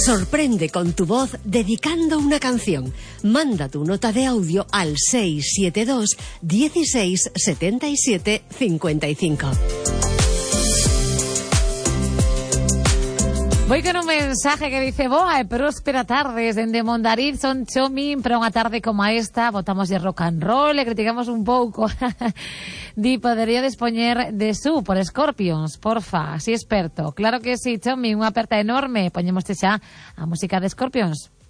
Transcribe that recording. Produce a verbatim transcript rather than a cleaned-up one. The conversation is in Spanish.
Sorprende con tu voz dedicando una canción. Manda tu nota de audio al seis siete dos, dieciséis, setenta y siete, cincuenta y cinco. Voy con un mensaje que dice: boa e próspera tardes dende Mondariz, son Chomin, para unha tarde como esta votamos de rock and roll e criticamos un pouco. Di, podería dispoñer de Su por Scorpions, porfa, así experto. Claro que sí, Chomin, unha aperta enorme. Poñémoste xa a música de Scorpions.